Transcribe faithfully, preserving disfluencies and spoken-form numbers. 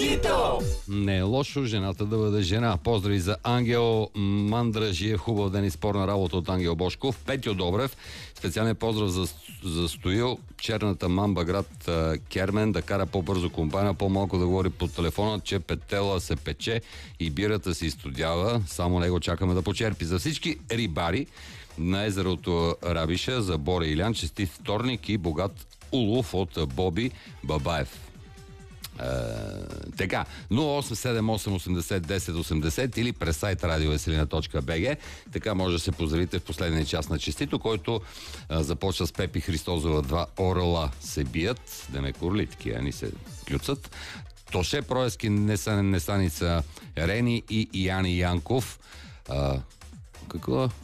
Кито! Не е лошо жената да бъде жена. Поздрави за Ангел Мандражиев. Хубав ден и спорна работа от Ангел Бошков. Петьо Добрев. Специален поздрав за, за Стоил. Черната мамба град Кермен да кара по-бързо комбайна, по-малко да говори по телефона, че петела се пече и бирата се изстудява. Само него чакаме да почерпи. За всички рибари на езерото Рабиша, за Боре и Илян, честит вторник и богат улов от Боби Бабаев. Е, така, нула осем седем осем осемдесет десет осемдесет или през сайт радиовеселина точка би джи. Така може да се поздравите в последния час на честито, който а, започва с Пепи Христозова. Два орла се бият, да ме курли, такива ни се клюцат. Тоше Проески, Несаница Рени и Яни Янков. А, какво?